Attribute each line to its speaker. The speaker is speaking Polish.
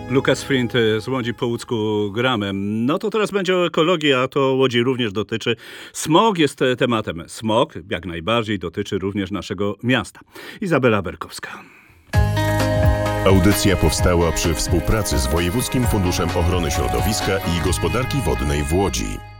Speaker 1: Lukas Frind z Łodzi po łódzku gramy. No to teraz będzie o ekologii, a to Łodzi również dotyczy. Smog jest tematem. Smog jak najbardziej dotyczy również naszego miasta. Izabela Berkowska.
Speaker 2: Audycja powstała przy współpracy z Wojewódzkim Funduszem Ochrony Środowiska i Gospodarki Wodnej w Łodzi.